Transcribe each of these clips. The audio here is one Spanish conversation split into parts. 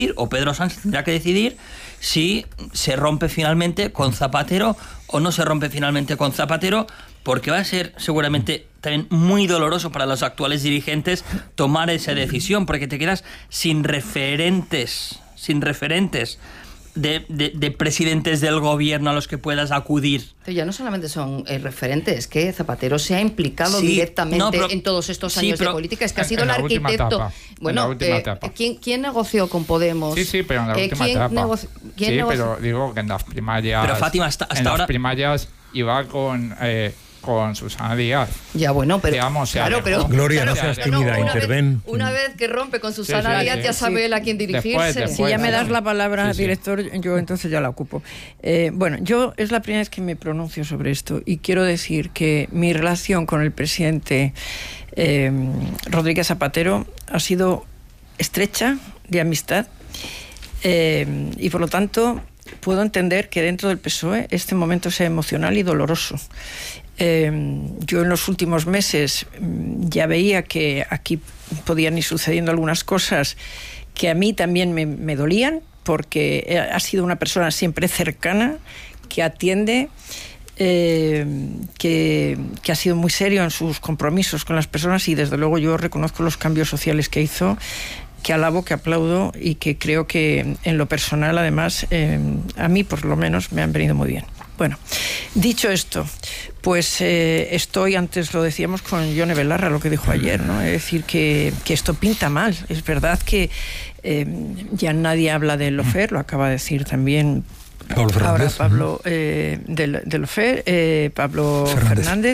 o Pedro Sánchez tendrá que decidir si se rompe finalmente con Zapatero o no se rompe finalmente con Zapatero, porque va a ser seguramente también muy doloroso para los actuales dirigentes tomar esa decisión, porque te quedas sin referentes de presidentes del gobierno a los que puedas acudir. Pero ya no solamente son referentes, es que Zapatero se ha implicado directamente en todos estos años de política, es que ha sido el arquitecto. Bueno, ¿quién negoció con Podemos? Sí, pero en la última etapa. Pero digo que en las primarias. Pero Fátima, hasta en ahora. Las primarias iba con Susana Díaz. Ya, bueno, pero digamos, pero Gloria, no seas tímida, interven. Una vez que rompe con Susana Díaz, ya sabe él a quién dirigirse. Después, si ya me das la palabra, director, yo entonces ya la ocupo. Bueno, yo es la primera vez que me pronuncio sobre esto y quiero decir que mi relación con el presidente Rodríguez Zapatero ha sido estrecha, de amistad, y por lo tanto puedo entender que dentro del PSOE este momento sea emocional y doloroso. Yo en los últimos meses ya veía que aquí podían ir sucediendo algunas cosas que a mí también me dolían, porque ha sido una persona siempre cercana, que atiende, que ha sido muy serio en sus compromisos con las personas, y desde luego yo reconozco los cambios sociales que hizo, que alabo, que aplaudo, y que creo que en lo personal, además, a mí por lo menos me han venido muy bien. Bueno, dicho esto, pues estoy, antes lo decíamos con Yone Belarra, lo que dijo ayer, ¿no? Es decir, que esto pinta mal. Es verdad que ya nadie habla de Lofer, lo acaba de decir también ahora Pablo de Lofer, Pablo Fernández.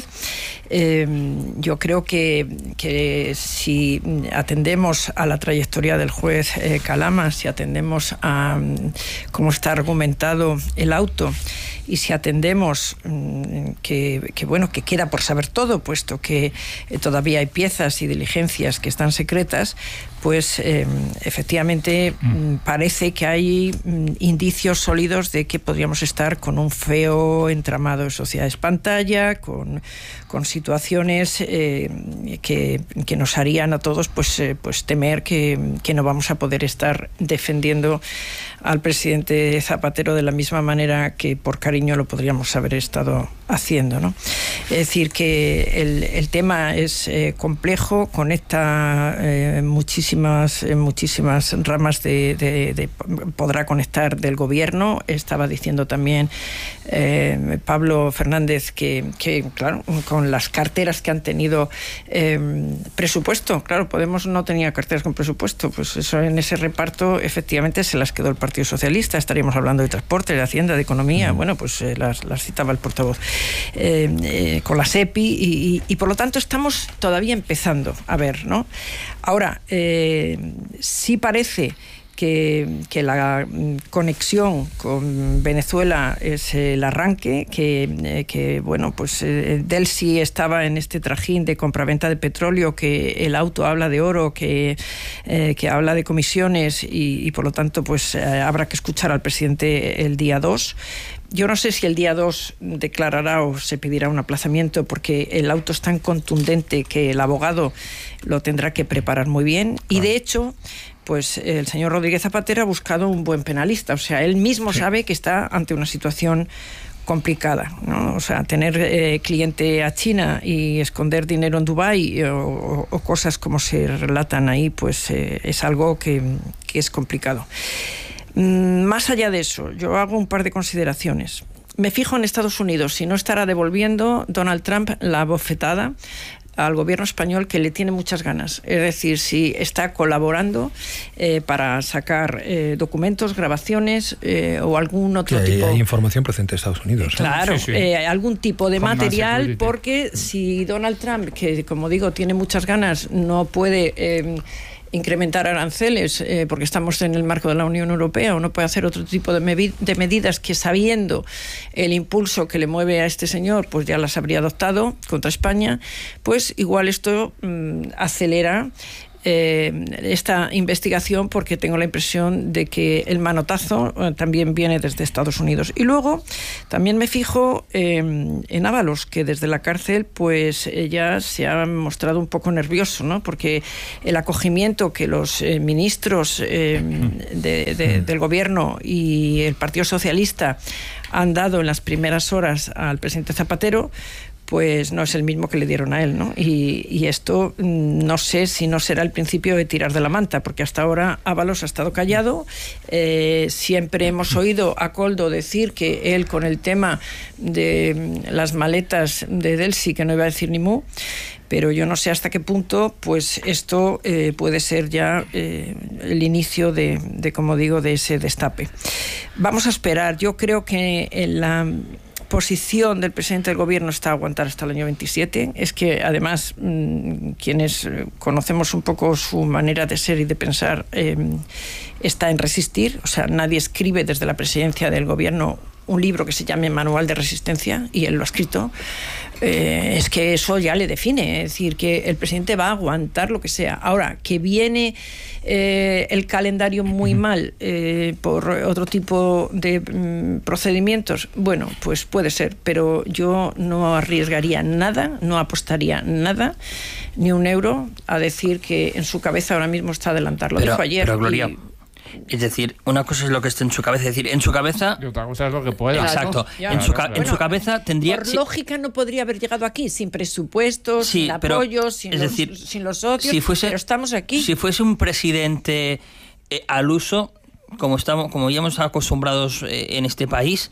Yo creo que si atendemos a la trayectoria del juez Calama, si atendemos a cómo está argumentado el auto, y si atendemos que queda por saber todo, puesto que todavía hay piezas y diligencias que están secretas, pues efectivamente parece que hay indicios sólidos de que podríamos estar con un feo entramado de sociedades pantalla, con situaciones que nos harían a todos pues temer que no vamos a poder estar defendiendo al presidente Zapatero de la misma manera que por cariño lo podríamos haber estado haciendo, ¿no? Es decir, que el tema es complejo, conecta muchísimas ramas podrá conectar del gobierno. Estaba diciendo también Pablo Fernández que claro, con las carteras que han tenido presupuesto, claro, Podemos no tenía carteras con presupuesto, pues eso, en ese reparto efectivamente se las quedó el Partido Socialista. Estaríamos hablando de transporte, de Hacienda, de Economía, bueno, pues las citaba el portavoz, con la SEPI, y por lo tanto estamos todavía empezando a ver, ¿no? Ahora, sí parece que la conexión con Venezuela es el arranque, que bueno, pues Delcy estaba en este trajín de compraventa de petróleo, que el auto habla de oro, que habla de comisiones, y por lo tanto pues habrá que escuchar al presidente el día 2. Yo no sé si el día 2 declarará o se pedirá un aplazamiento, porque el auto es tan contundente que el abogado lo tendrá que preparar muy bien. Y de hecho, pues el señor Rodríguez Zapatero ha buscado un buen penalista. O sea, él mismo sabe que está ante una situación complicada, ¿no? O sea, tener cliente a China y esconder dinero en Dubái o cosas como se relatan ahí, pues es algo que es complicado. Más allá de eso, yo hago un par de consideraciones. Me fijo en Estados Unidos, si no estará devolviendo Donald Trump la bofetada al gobierno español, que le tiene muchas ganas. Es decir, si está colaborando para sacar documentos, grabaciones o algún otro tipo. Hay información procedente de Estados Unidos. Claro, sí. algún tipo de material, porque si Donald Trump, que como digo tiene muchas ganas, no puede incrementar aranceles porque estamos en el marco de la Unión Europea, o no puede hacer otro tipo de medidas que, sabiendo el impulso que le mueve a este señor, pues ya las habría adoptado contra España, pues igual esto acelera esta investigación, porque tengo la impresión de que el manotazo también viene desde Estados Unidos. Y luego también me fijo en Ábalos, que desde la cárcel pues ya se ha mostrado un poco nervioso, ¿no? Porque el acogimiento que los ministros del gobierno y el Partido Socialista han dado en las primeras horas al presidente Zapatero, pues no es el mismo que le dieron a él, ¿no? Y esto no sé si no será el principio de tirar de la manta, porque hasta ahora Ábalos ha estado callado. Siempre hemos oído a Koldo decir que él, con el tema de las maletas de Delcy, que no iba a decir ni mu, pero yo no sé hasta qué punto pues esto puede ser ya el inicio de, como digo, de ese destape. Vamos a esperar. Yo creo que en la posición del presidente del gobierno está a aguantar hasta el año 27. Es que además quienes conocemos un poco su manera de ser y de pensar está en resistir. O sea, nadie escribe desde la presidencia del gobierno un libro que se llame Manual de Resistencia, y él lo ha escrito. Es que eso ya le define, es decir, que el presidente va a aguantar lo que sea. Ahora, que viene el calendario muy mal por otro tipo de procedimientos, bueno, pues puede ser, pero yo no arriesgaría nada, no apostaría nada, ni un euro, a decir que en su cabeza ahora mismo está adelantar. Lo dijo ayer. Pero Gloria, es decir, una cosa es lo que está en su cabeza, es decir, en su cabeza... Y otra cosa es lo que pueda. Exacto. En su cabeza tendría... Por lógica no podría haber llegado aquí, sin presupuestos, sin apoyos, sin los socios, si fuese, pero estamos aquí. Si fuese un presidente al uso, como ya hemos acostumbrados en este país,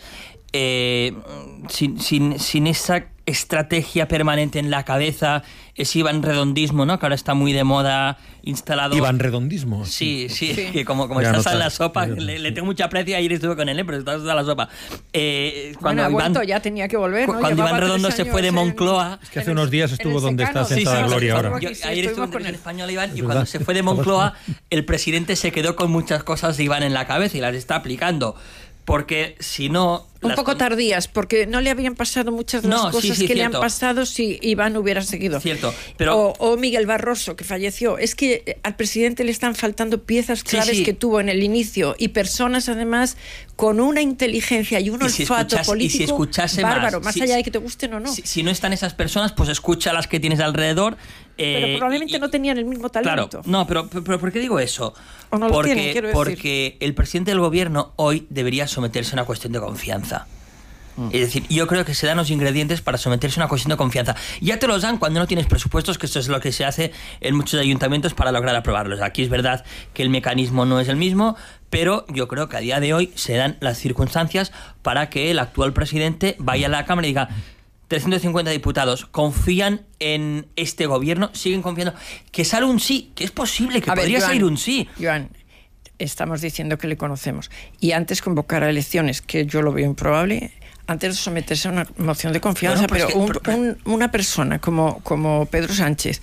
sin esa estrategia permanente en la cabeza, ese Iván Redondismo, ¿no? Que ahora está muy de moda, instalado. ¿Iván Redondismo? Sí. Que como estás en la sopa, le tengo mucha aprecio, ayer estuve con él, pero estás en la sopa. Cuando ha vuelto, ya tenía que volver, ¿no? Cuando Iván Redondo se fue de Moncloa... Es que hace unos días estuvo donde está sentada Gloria ahora. Ayer estuve con el español Iván, y cuando se fue de Moncloa, el presidente se quedó con muchas cosas de Iván en la cabeza y las está aplicando. Porque si no... Un poco tardías, porque no le habían pasado muchas de las cosas que le han pasado si Iván hubiera seguido. Cierto, pero... o Miguel Barroso, que falleció. Es que al presidente le están faltando piezas claves que tuvo en el inicio, y personas además con una inteligencia y un olfato político bárbaro, más allá de que te gusten o no. Si no están esas personas, pues escucha las que tienes alrededor. Pero probablemente no tenían el mismo talento. Claro, no, pero ¿por qué digo eso? O no lo tienen, quiero decir. Porque el presidente del gobierno hoy debería someterse a una cuestión de confianza. Es decir, yo creo que se dan los ingredientes para someterse a una cuestión de confianza. Ya te los dan cuando no tienes presupuestos, que eso es lo que se hace en muchos ayuntamientos para lograr aprobarlos. Aquí es verdad que el mecanismo no es el mismo, pero yo creo que a día de hoy se dan las circunstancias para que el actual presidente vaya a la Cámara y diga: 350 diputados confían en este gobierno, siguen confiando, que sale un sí, que es posible, que podría salir un sí. Joan, estamos diciendo que le conocemos, y antes convocar a elecciones, que yo lo veo improbable, antes de someterse a una moción de confianza. Bueno, pero una persona como Pedro Sánchez,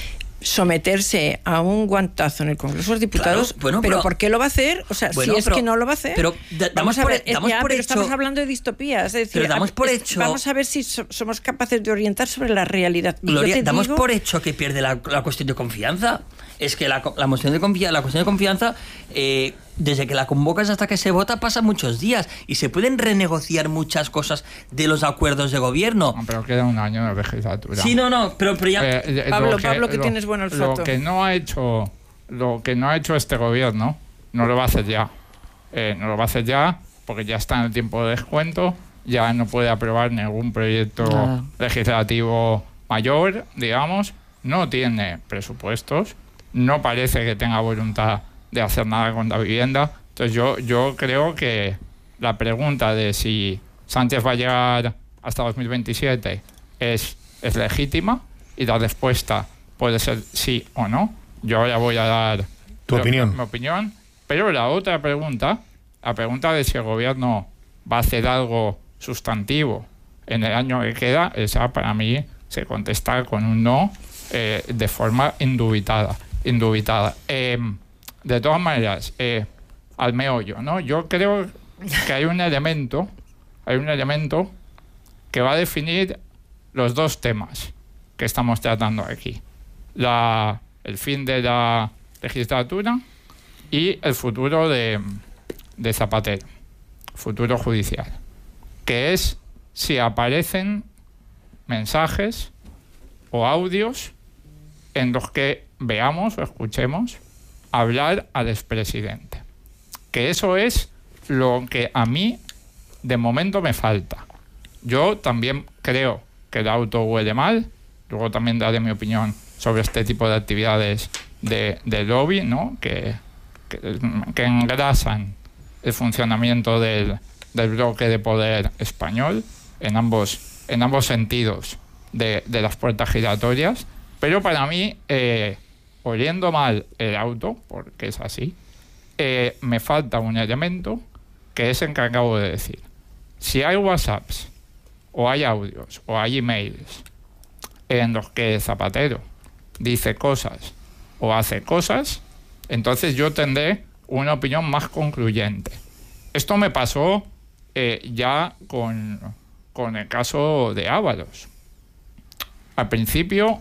someterse a un guantazo en el Congreso de los Diputados, pero ¿por qué lo va a hacer? O sea, si es que no lo va a hacer. Pero vamos a ver, estamos hablando de distopías, es decir, vamos a ver si somos capaces de orientar sobre la realidad. Gloria, damos por hecho que pierde la cuestión de confianza. Es que la cuestión de confianza, desde que la convocas hasta que se vota pasan muchos días y se pueden renegociar muchas cosas de los acuerdos de gobierno. No, pero queda un año de legislatura. Sí, pero ya... Pablo, que tienes buen olfato. Lo que no ha hecho este gobierno, no lo va a hacer ya. No lo va a hacer ya porque ya está en el tiempo de descuento, ya no puede aprobar ningún proyecto legislativo mayor, digamos, no tiene presupuestos, no parece que tenga voluntad de hacer nada con la vivienda. Entonces yo creo que la pregunta de si Sánchez va a llegar hasta 2027 es legítima, y la respuesta puede ser sí o no. Yo ahora voy a dar mi opinión, pero la otra pregunta, la pregunta de si el gobierno va a hacer algo sustantivo en el año que queda, esa para mí se contesta con un no de forma indubitada. De todas maneras, al meollo, ¿no? Yo creo que hay un elemento que va a definir los dos temas que estamos tratando aquí. el fin de la legislatura y el futuro de Zapatero, futuro judicial, que es si aparecen mensajes o audios en los que veamos o escuchemos hablar al expresidente. Que eso es lo que a mí de momento me falta. Yo también creo que el auto huele mal, luego también daré mi opinión sobre este tipo de actividades de lobby, ¿no? que engrasan el funcionamiento del bloque de poder español en ambos sentidos de las puertas giratorias, pero para mí, oliendo mal el auto, porque es así, me falta un elemento que es el que acabo de decir. Si hay WhatsApps, o hay audios, o hay emails en los que Zapatero dice cosas o hace cosas, entonces yo tendré una opinión más concluyente. Esto me pasó ya con el caso de Ábalos. Al principio,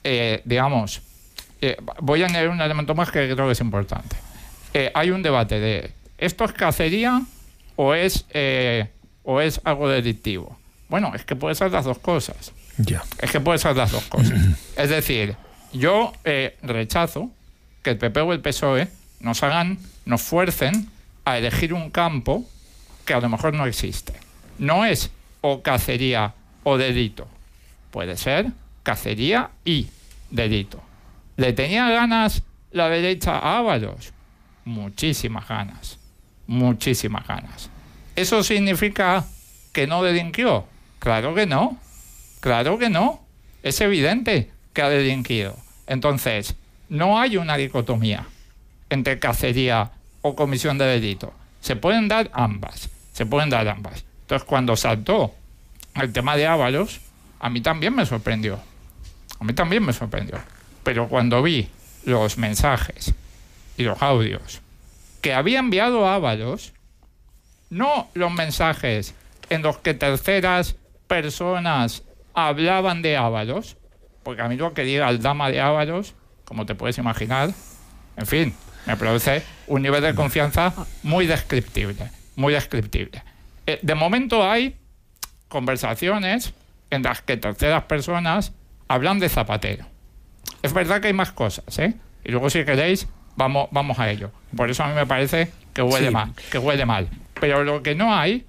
voy a añadir un elemento más que creo que es importante. Hay un debate de ¿esto es cacería o es algo delictivo? Bueno, es que puede ser las dos cosas. Ya. Es que puede ser las dos cosas. Es decir, yo rechazo que el PP o el PSOE nos fuercen a elegir un campo que a lo mejor no existe. No es o cacería o delito. Puede ser cacería y delito. ¿Le tenía ganas la derecha a Ábalos? Muchísimas ganas. Muchísimas ganas. ¿Eso significa que no delinquió? Claro que no. Claro que no. Es evidente que ha delinquido. Entonces, no hay una dicotomía entre cacería o comisión de delito. Se pueden dar ambas. Se pueden dar ambas. Entonces, cuando saltó el tema de Ábalos, a mí también me sorprendió. A mí también me sorprendió. Pero cuando vi los mensajes y los audios que había enviado Ábalos, no los mensajes en los que terceras personas hablaban de Ábalos, porque a mí lo que diga el dama de Ábalos, como te puedes imaginar, en fin, me produce un nivel de confianza muy descriptible, muy descriptible. De momento hay conversaciones en las que terceras personas hablan de Zapatero. Es verdad que hay más cosas, ¿eh? Y luego, si queréis, vamos a ello. Por eso a mí me parece que huele mal, que huele mal. Pero lo que no hay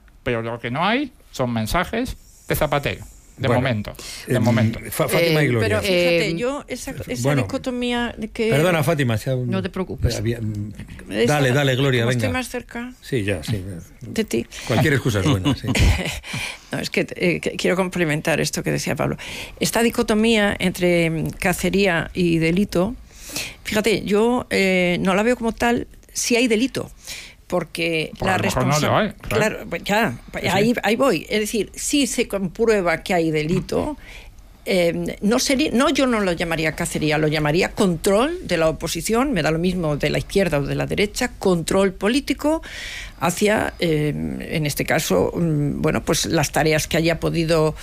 son mensajes de Zapatero. De momento. Fátima y Gloria. Pero fíjate, yo esa dicotomía de que... Perdona, Fátima. No te preocupes. Dale, Gloria, venga. Estoy más cerca. Sí, ya, sí. De ti. Cualquier excusa es buena, sí. No, es que quiero complementar esto que decía Pablo. Esta dicotomía entre cacería y delito, fíjate, yo no la veo como tal si hay delito. Porque la responsabilidad... No claro, ya, ahí voy. Es decir, si se comprueba que hay delito, yo no lo llamaría cacería, lo llamaría control de la oposición, me da lo mismo de la izquierda o de la derecha, control político hacia, en este caso, pues las tareas que haya podido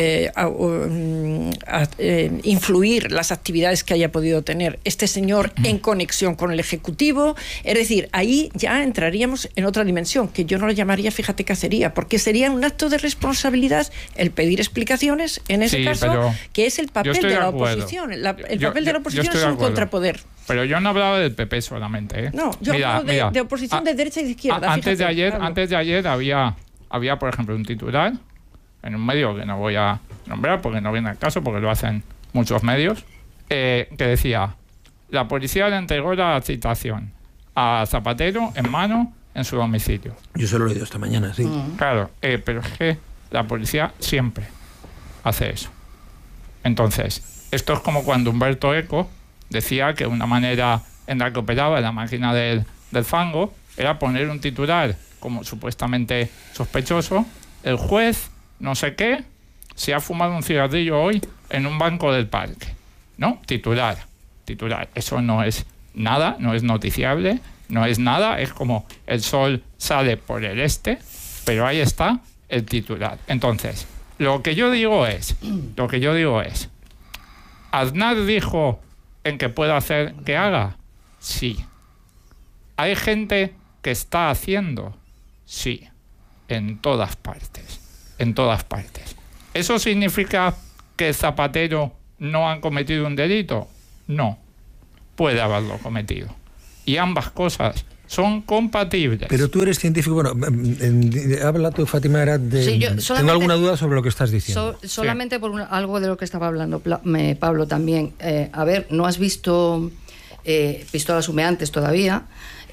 influir, las actividades que haya podido tener este señor en conexión con el Ejecutivo. Es decir, ahí ya entraríamos en otra dimensión, que yo no lo llamaría, fíjate, cacería, porque sería un acto de responsabilidad el pedir explicaciones, en ese caso, que es el papel de la oposición. El papel de la oposición es un contrapoder. Pero yo no hablaba del PP solamente, ¿eh? No, yo hablo de oposición de derecha y de izquierda. Antes de ayer había, por ejemplo, un titular en un medio que no voy a nombrar porque no viene al caso, porque lo hacen muchos medios, que decía: la policía le entregó la citación a Zapatero en mano en su domicilio. Yo se lo he leído esta mañana, sí. Claro, pero es que la policía siempre hace eso. Entonces, esto es como cuando Humberto Eco decía que una manera en la que operaba la máquina del fango era poner un titular como supuestamente sospechoso: el juez no sé qué se ha fumado un cigarrillo hoy en un banco del parque. ¿No? Titular. Eso no es nada, no es noticiable, no es nada, es como el sol sale por el este, pero ahí está el titular. Entonces, lo que yo digo es, Aznar dijo en que pueda hacer que haga? Sí. ¿Hay gente que está haciendo? Sí. En todas partes. En todas partes. ¿Eso significa que Zapatero no ha cometido un delito? No. Puede haberlo cometido. Y ambas cosas son compatibles. Pero tú eres científico. Bueno, habla tú, Fátima, era de... Sí, tengo alguna duda sobre lo que estás diciendo. Solamente por algo de lo que estaba hablando Pablo también. A ver, ¿no has visto pistolas humeantes todavía?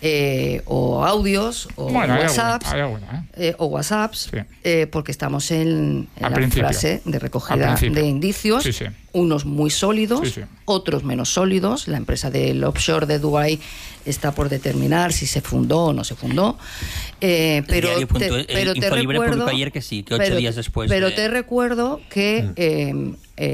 O audios o WhatsApps o WhatsApps, porque estamos en la fase de recogida de indicios, unos muy sólidos, otros menos sólidos. La empresa del offshore de Dubái está por determinar si se fundó o no se fundó, pero te recuerdo ayer que sí, que 8 días después. Pero te recuerdo que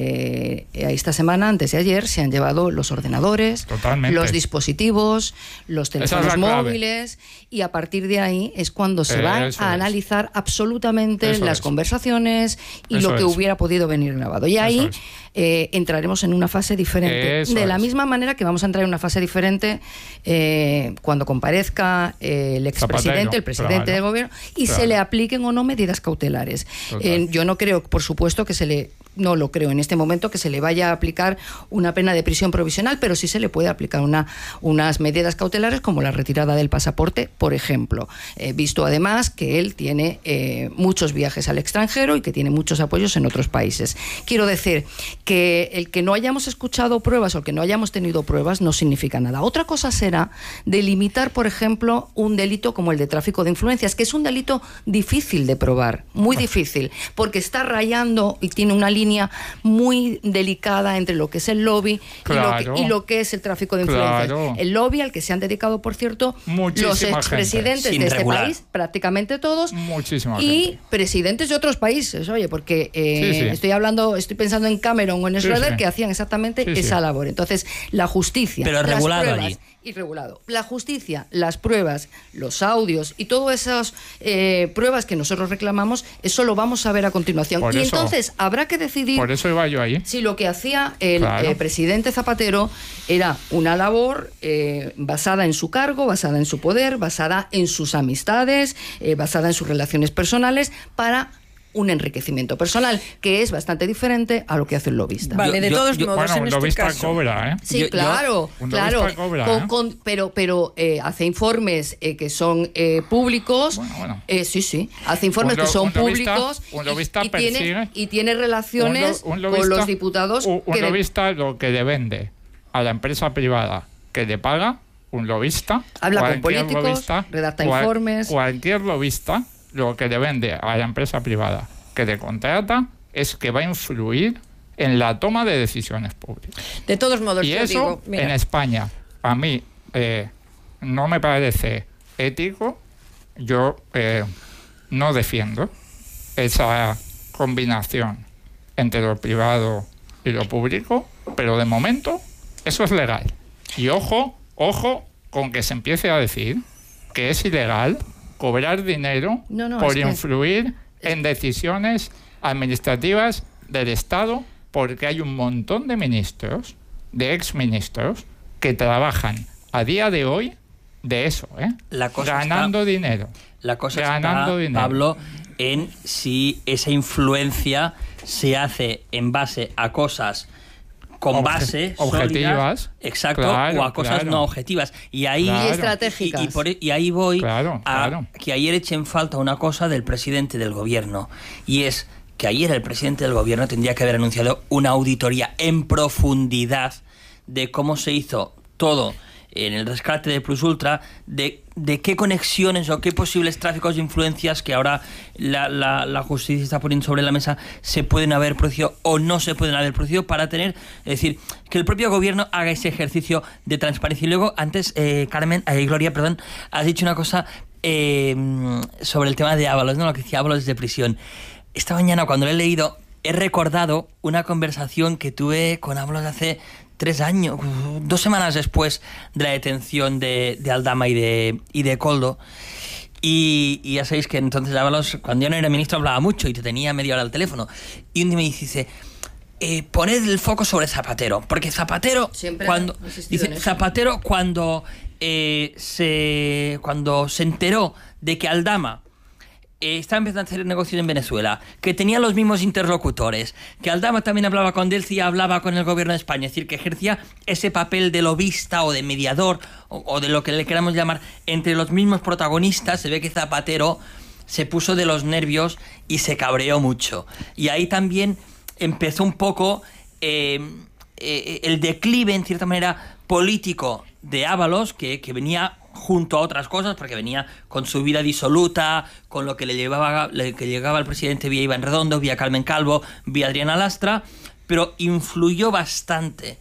esta semana, antes de ayer, se han llevado los ordenadores, los dispositivos, los teléfonos móviles, y a partir de ahí es cuando se van a analizar absolutamente las conversaciones y lo que hubiera podido venir grabado. Y ahí entraremos en una fase diferente. De la misma manera que vamos a entrar en una fase diferente cuando comparezca el expresidente, el presidente del gobierno, y se le apliquen o no medidas cautelares. Yo no creo, por supuesto, no lo creo en este momento que se le vaya a aplicar una pena de prisión provisional, pero sí se le puede aplicar unas medidas cautelares como la retirada del pasaporte, por ejemplo. Visto además que él tiene muchos viajes al extranjero y que tiene muchos apoyos en otros países. Quiero decir que el que no hayamos escuchado pruebas o que no hayamos tenido pruebas no significa nada. Otra cosa será delimitar, por ejemplo, un delito como el de tráfico de influencias, que es un delito difícil de probar, muy difícil, porque está rayando y tiene una línea muy delicada entre lo que es el lobby y lo que es el tráfico de influencias. El lobby al que se han dedicado, por cierto, los expresidentes de este país, prácticamente todos, y presidentes de otros países, porque estoy pensando en Cameron o en Schroeder, que hacían exactamente esa labor. Entonces, la justicia, pero regulado las pruebas, y regulado. La justicia, las pruebas, los audios y todas esas pruebas que nosotros reclamamos, eso lo vamos a ver a continuación. Y entonces habrá que decidir por eso iba yo ahí. Si lo que hacía el presidente Zapatero era una labor basada en su cargo, basada en su poder, basada en sus amistades, basada en sus relaciones personales, para un enriquecimiento personal, que es bastante diferente a lo que hace el lobista. Vale, de todos modos, en un lobista cobra, ¿eh? Sí, claro. Pero hace informes que son públicos. Sí. Hace informes que son públicos y tiene relaciones con los diputados. Un lobista lo que le vende a la empresa privada que le paga, un lobista. Habla con políticos, redacta informes. Cualquier lobista lo que le vende a la empresa privada que le contrata es que va a influir en la toma de decisiones públicas. De todos modos, y eso en España a mí no me parece ético. Yo no defiendo esa combinación entre lo privado y lo público, pero de momento eso es legal. Y ojo con que se empiece a decir que es ilegal cobrar dinero por influir en decisiones administrativas del Estado, porque hay un montón de ministros, de exministros, que trabajan a día de hoy de eso, ganando dinero. La cosa está, Pablo, en si esa influencia se hace en base a cosas con base objetivas, sólidas, exacto, o a cosas no objetivas. Y ahí estratégicas. Y ahí voy a que ayer eché en falta una cosa del presidente del gobierno, y es que ayer el presidente del gobierno tendría que haber anunciado una auditoría en profundidad de cómo se hizo todo en el rescate de Plus Ultra, de qué conexiones o qué posibles tráficos de influencias que ahora la justicia está poniendo sobre la mesa se pueden haber producido o no se pueden haber producido, para tener, es decir, que el propio gobierno haga ese ejercicio de transparencia. Y luego, antes, Gloria, perdón, has dicho una cosa sobre el tema de Ábalos, ¿no? Lo que decía Ábalos de prisión. Esta mañana, cuando lo he leído, he recordado una conversación que tuve con Ábalos hace 3 años, 2 semanas después de la detención de Aldama y de Koldo. Y ya sabéis que entonces Ábalos, cuando yo no era ministro, hablaba mucho y te tenía media hora al teléfono. Y un día me dice, poner el foco sobre Zapatero, porque Zapatero cuando se enteró de que Aldama estaba empezando a hacer negocios en Venezuela, que tenía los mismos interlocutores, que Aldama también hablaba con Delcy y hablaba con el gobierno de España, es decir, que ejercía ese papel de lobista o de mediador o de lo que le queramos llamar entre los mismos protagonistas, se ve que Zapatero se puso de los nervios y se cabreó mucho. Y ahí también empezó un poco el declive, en cierta manera, político de Ábalos, que venía junto a otras cosas, porque venía con su vida disoluta, con lo que le llegaba al presidente vía Iván Redondo, vía Carmen Calvo, vía Adriana Lastra, pero influyó bastante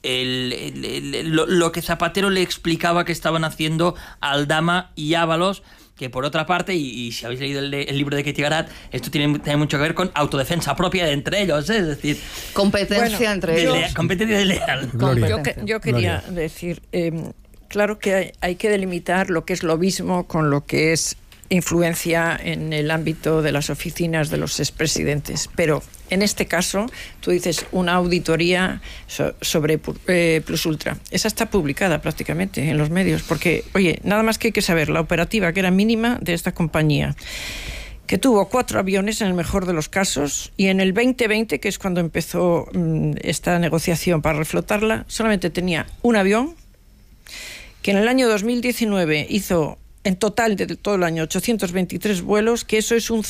lo que Zapatero le explicaba que estaban haciendo Aldama y Ábalos, que por otra parte, y si habéis leído el libro de Ketty Garat, esto tiene mucho que ver con autodefensa propia de entre ellos, es decir... Competencia entre ellos. Competencia desleal. Yo quería decir... Claro que hay que delimitar lo que es lobismo con lo que es influencia en el ámbito de las oficinas de los expresidentes. Pero en este caso, tú dices una auditoría sobre Plus Ultra. Esa está publicada prácticamente en los medios, porque, oye, nada más que hay que saber la operativa que era mínima de esta compañía, que tuvo 4 aviones en el mejor de los casos, y en el 2020, que es cuando empezó esta negociación para reflotarla, solamente tenía un avión, que en el año 2019 hizo en total de todo el año 823 vuelos, que eso es un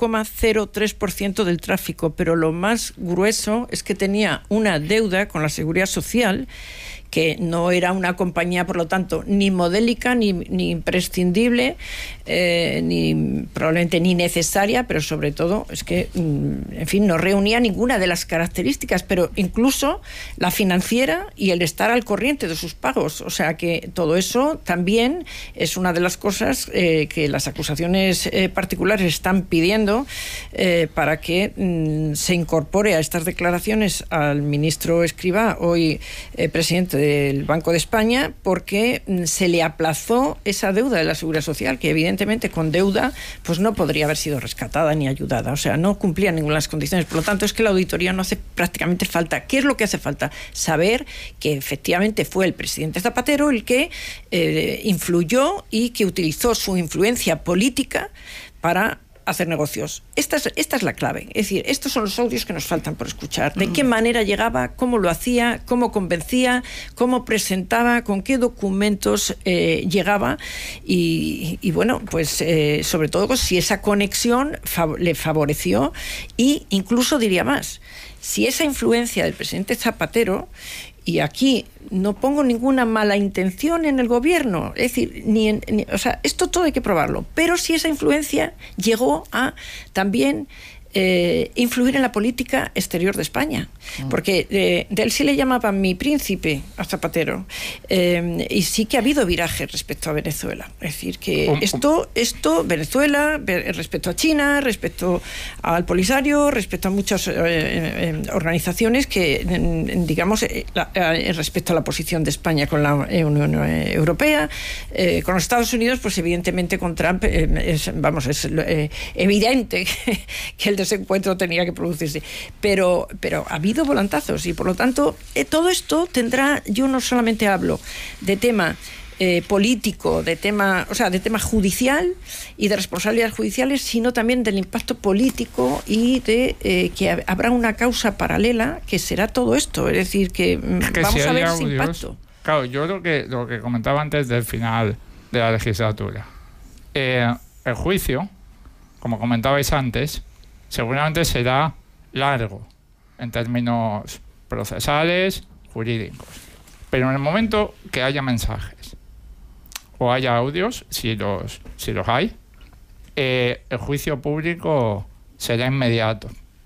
0,03% del tráfico, pero lo más grueso es que tenía una deuda con la Seguridad Social, que no era una compañía, por lo tanto, ni modélica, ni imprescindible, ni probablemente ni necesaria, pero sobre todo es que, en fin, no reunía ninguna de las características, pero incluso la financiera y el estar al corriente de sus pagos. O sea que todo eso también es una de las cosas que las acusaciones particulares están pidiendo para que se incorpore a estas declaraciones al ministro Escrivá, hoy presidente del Banco de España, porque se le aplazó esa deuda de la Seguridad Social, que evidentemente con deuda pues no podría haber sido rescatada ni ayudada, o sea, no cumplía ninguna de las condiciones. Por lo tanto, es que la auditoría no hace prácticamente falta. ¿Qué es lo que hace falta? Saber que efectivamente fue el presidente Zapatero el que influyó y que utilizó su influencia política para hacer negocios. Esta es la clave. Es decir, estos son los audios que nos faltan por escuchar. ¿De qué manera llegaba? ¿Cómo lo hacía? ¿Cómo convencía? ¿Cómo presentaba? ¿Con qué documentos llegaba? Y bueno, pues sobre todo si esa conexión le favoreció, y incluso diría más, si esa influencia del presidente Zapatero, y aquí no pongo ninguna mala intención en el gobierno, es decir, o sea, esto todo hay que probarlo, pero si esa influencia llegó a también influir en la política exterior de España, porque de él sí le llamaban mi príncipe a Zapatero, y sí que ha habido viraje respecto a Venezuela, es decir, que esto Venezuela, respecto a China, respecto al Polisario, respecto a muchas organizaciones que, digamos, respecto a la posición de España con la Unión Europea, con los Estados Unidos, pues evidentemente con Trump es evidente que el desencuentro tenía que producirse, pero ha habido volantazos, y por lo tanto todo esto tendrá, yo no solamente hablo de tema político, de tema judicial y de responsabilidades judiciales, sino también del impacto político y de que habrá una causa paralela que será todo esto, es decir, que vamos a ver ese impacto. Claro, yo lo que comentaba antes del final de la legislatura, el juicio, como comentabais antes, seguramente será largo en términos procesales, jurídicos. Pero en el momento que haya mensajes o haya audios, si los hay, el juicio público será inmediato.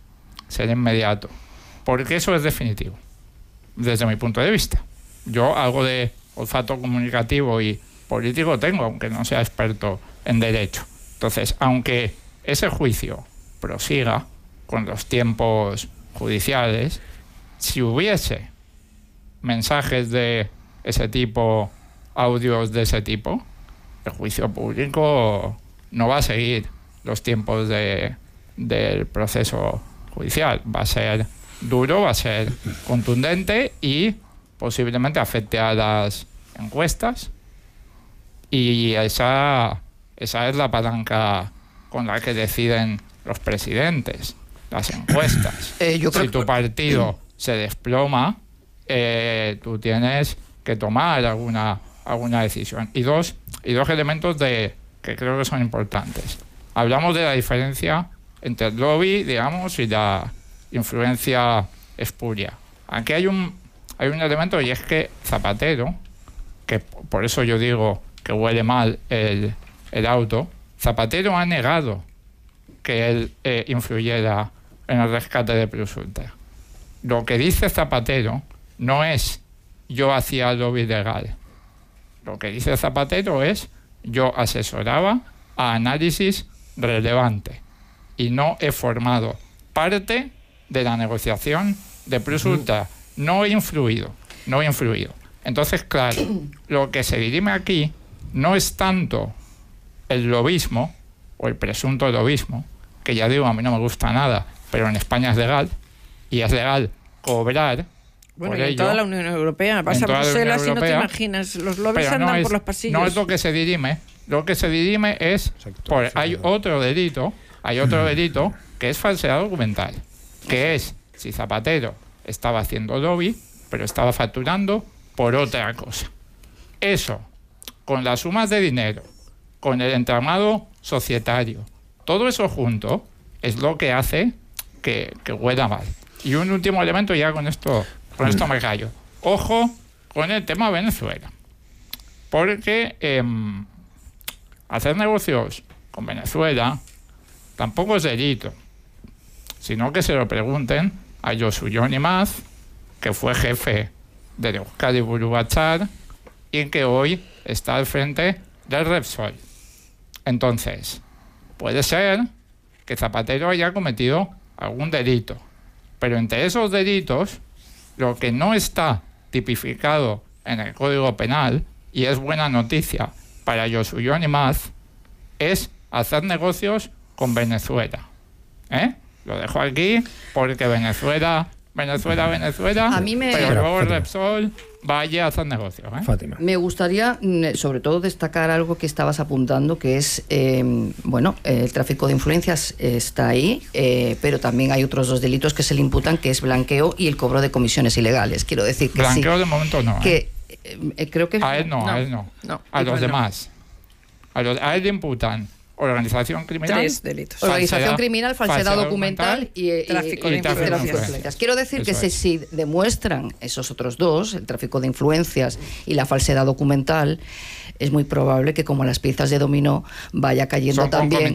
Porque eso es definitivo, desde mi punto de vista. Yo algo de olfato comunicativo y político tengo, aunque no sea experto en derecho. Entonces, aunque ese juicio prosiga con los tiempos judiciales, si hubiese mensajes de ese tipo, audios de ese tipo, el juicio público no va a seguir los tiempos del proceso judicial, va a ser duro, va a ser contundente y posiblemente afecte a las encuestas. Y esa es la palanca con la que deciden los presidentes, las encuestas. Si tu partido se desploma, tú tienes que tomar alguna decisión. Y dos elementos que creo que son importantes. Hablamos de la diferencia entre el lobby, digamos, y la influencia espuria. Aquí hay un elemento, y es que Zapatero, que por eso yo digo que huele mal el auto, Zapatero ha negado que él influyera en el rescate de Plus Ultra. Lo que dice Zapatero no es yo hacía lobby legal. Lo que dice Zapatero es yo asesoraba a análisis relevante y no he formado parte de la negociación de Plus Ultra. No he influido. Entonces, claro, lo que se dirime aquí no es tanto el lobismo o el presunto lobismo, que ya digo, a mí no me gusta nada, pero en España es legal, y es legal cobrar. Bueno, y en toda la Unión Europea. Vas a Bruselas y no te imaginas, los lobbies andan por los pasillos. No es lo que se dirime. Lo que se dirime es... hay otro delito que es falsedad documental, que es si Zapatero estaba haciendo lobby, pero estaba facturando por otra cosa. Eso, con las sumas de dinero, con el entramado societario, todo eso junto es lo que hace que huela mal. Y un último elemento, ya con esto me callo. Ojo con el tema Venezuela. Porque hacer negocios con Venezuela tampoco es delito, sino que se lo pregunten a Josu Yonimaz, que fue jefe de Euskadi Buru Batzar y que hoy está al frente del Repsol. Entonces, puede ser que Zapatero haya cometido algún delito, pero entre esos delitos, lo que no está tipificado en el Código Penal, y es buena noticia para Josu Yonimaz, es hacer negocios con Venezuela. Lo dejo aquí porque Venezuela, a mí pero luego Repsol vaya a hacer negocios. Fátima. Me gustaría, sobre todo, destacar algo que estabas apuntando, que es, el tráfico de influencias está ahí, pero también hay otros dos delitos que se le imputan, que es blanqueo y el cobro de comisiones ilegales. Quiero decir que blanqueo sí, de momento no. Creo que a él no. A los demás. A él le imputan organización criminal. 3 delitos. Organización criminal, falsedad documental y tráfico de influencias. Quiero decir que si demuestran esos otros dos, el tráfico de influencias y la falsedad documental, es muy probable que, como las piezas de dominó, vaya cayendo son también.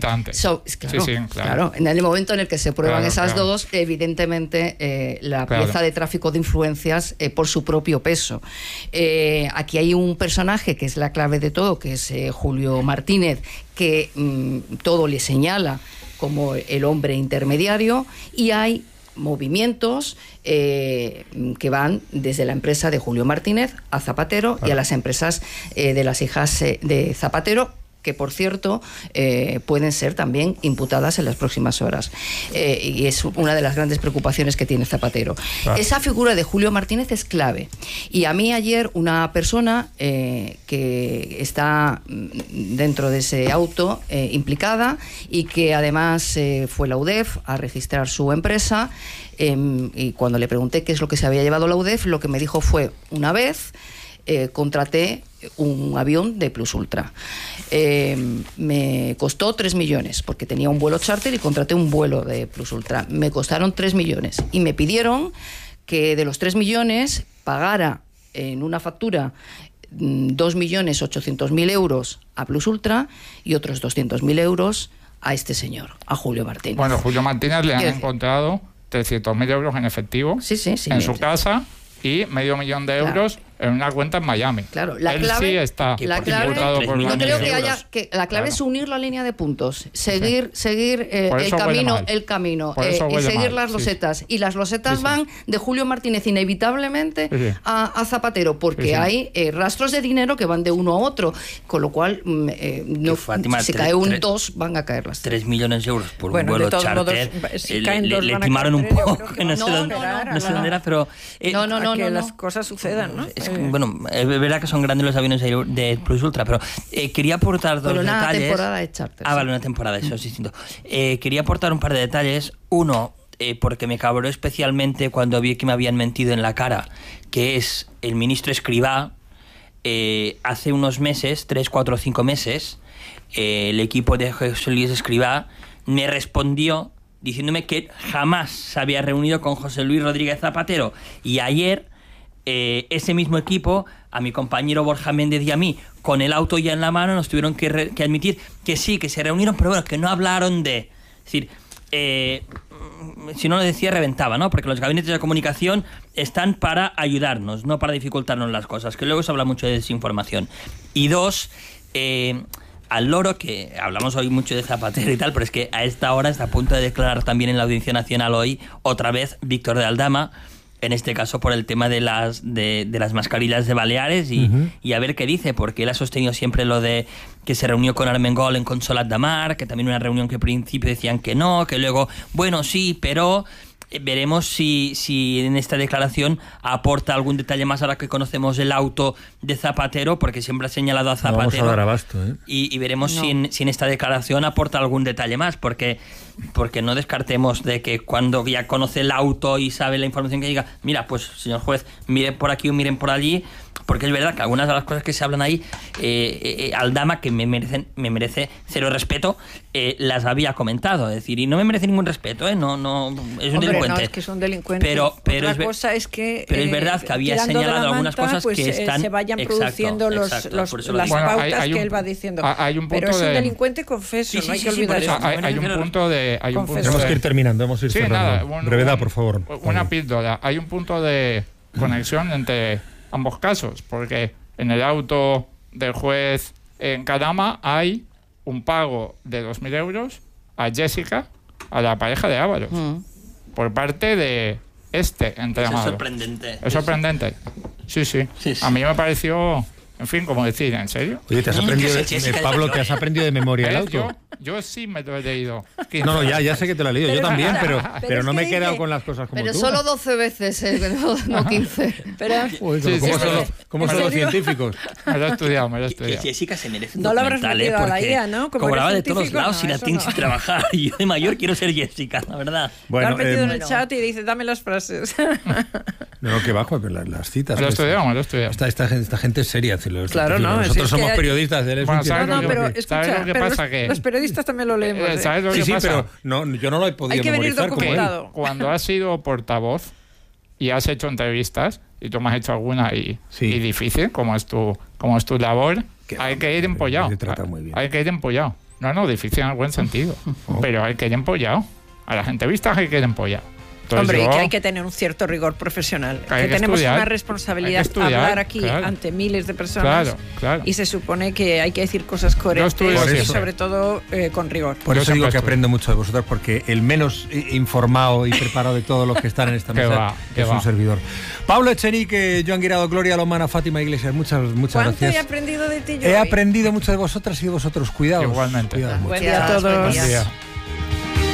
Claro. En el momento en el que se prueban esas dos, evidentemente la pieza de tráfico de influencias por su propio peso. Aquí hay un personaje que es la clave de todo, que es Julio Martínez, que todo le señala como el hombre intermediario, y hay movimientos que van desde la empresa de Julio Martínez a Zapatero y a las empresas de las hijas de Zapatero, que por cierto pueden ser también imputadas en las próximas horas, y es una de las grandes preocupaciones que tiene Zapatero. Esa figura de Julio Martínez es clave, y a mí ayer una persona que está dentro de ese auto implicada, y que además fue la UDEF a registrar su empresa, y cuando le pregunté qué es lo que se había llevado la UDEF, lo que me dijo fue: una vez contraté un avión de Plus Ultra. Me costó 3 millones, porque tenía un vuelo charter y contraté un vuelo de Plus Ultra. Me costaron 3 millones y me pidieron que de los 3 millones pagara en una factura 2.800.000 euros a Plus Ultra y otros 200.000 euros a este señor, a Julio Martínez. Bueno, Julio Martínez le han encontrado 300.000 euros en efectivo en su casa, y $500.000 de euros en una cuenta en Miami. Claro, la Él clave, sí está multado por no creo que haya la clave es unir la línea de puntos, seguir el camino y seguir las losetas. Y las losetas van de Julio Martínez inevitablemente a Zapatero, porque hay rastros de dinero que van de uno a otro, con lo cual Fátima, si cae un 2 van a caer las 3 millones de euros por un vuelo charter. Si caen dos, le timaron un poco, no sé dónde era, pero que las cosas sucedan, ¿no? Bueno, es verdad que son grandes los aviones de Plus Ultra, pero quería aportar dos detalles. Una temporada de charter. Vale, una temporada, eso es distinto. Quería aportar un par de detalles. Uno, porque me cabró especialmente cuando vi que me habían mentido en la cara, que es el ministro Escrivá. Hace unos meses, 3, 4 o 5 meses, el equipo de José Luis Escrivá me respondió diciéndome que jamás se había reunido con José Luis Rodríguez Zapatero. Y ayer, ese mismo equipo, a mi compañero Borja Méndez y a mí, con el auto ya en la mano, nos tuvieron que admitir que sí, que se reunieron, pero bueno, que no hablaron de... Es decir, si no lo decía, reventaba, ¿no? Porque los gabinetes de comunicación están para ayudarnos, no para dificultarnos las cosas, que luego se habla mucho de desinformación. Y dos, al loro, que hablamos hoy mucho de Zapatero y tal, pero es que a esta hora está a punto de declarar también en la Audiencia Nacional hoy, otra vez, Víctor de Aldama, en este caso por el tema de las mascarillas de Baleares y a ver qué dice, porque él ha sostenido siempre lo de que se reunió con Armengol en Consolat de Mar, que también una reunión que al principio decían que no, que luego, bueno, sí, pero... Veremos si en esta declaración aporta algún detalle más ahora que conocemos el auto de Zapatero, porque siempre ha señalado a Zapatero. No vamos a dar abasto, y veremos si en esta declaración aporta algún detalle más, porque no descartemos de que cuando ya conoce el auto y sabe la información que diga, mira, pues señor juez, miren por aquí o miren por allí, porque es verdad que algunas de las cosas que se hablan ahí, Aldama, que me merece cero respeto, las había comentado, es decir, y no me merece ningún respeto, no es un delincuente. No, es que es un delincuente. Pero otra cosa es que pero es verdad que había señalado algunas cosas pues, que están se vayan produciendo las pautas que él va diciendo. Hay un punto pero es un delincuente, confeso, no hay que olvidar eso. Hay un punto de... Tenemos que ir terminando, vamos a ir cerrando. Brevedad, por favor. Una píldora. Hay un punto de conexión entre ambos casos, porque en el auto del juez en Cadama hay un pago de 2.000 euros a Jessica, a la pareja de Ábalos, por parte de entrenador. Es sorprendente. Es sorprendente. Sí. A mí me pareció... En fin, como decir, ¿en serio? Oye, ¿te has aprendido Pablo, ¿te has aprendido de memoria el auto? Yo sí me lo he leído. No, ya sé que te lo he leído, yo también, pero no me he quedado con las cosas como tú. Pero solo 12 veces, no 15. ¿Cómo son los científicos? Me lo he estudiado. Que Jessica se merece un documental, no lo habrás metido a la IA, ¿no? Como cobraba de todos lados sin trabajar. Y yo de mayor quiero ser Jessica, la verdad. Bueno, lo has metido en el chat y dice, dame las frases. No, que bajo, pero las citas. Me lo he estudiado. Esta gente es seria. Claro, no. Nosotros somos periodistas. Pero escucha, los periodistas también lo leemos. ¿Sabes lo que pasa? Pero yo no lo he podido memorizar como él. Cuando has sido portavoz y has hecho entrevistas, y tú me has hecho alguna y difícil, como es tu labor, hay que ir empollado. Hay que ir empollado. No, difícil en el buen sentido. Pero hay que ir empollado. A las entrevistas hay que ir empollado. Hombre, y que hay que tener un cierto rigor profesional. Que tenemos una responsabilidad hablar aquí ante miles de personas. Claro. Y se supone que hay que decir cosas coherentes y sobre todo con rigor. Por eso digo que aprendo mucho de vosotros, porque el menos informado y preparado de todos los que están en esta mesa es un servidor. Pablo Echenique, Joan Guirado, Gloria Lomana, Fátima Iglesias, muchas gracias. ¿Cuánto he aprendido de ti yo? He aprendido mucho de vosotras y de vosotros. Cuidados. Igualmente. Buen día a todos. Buen día.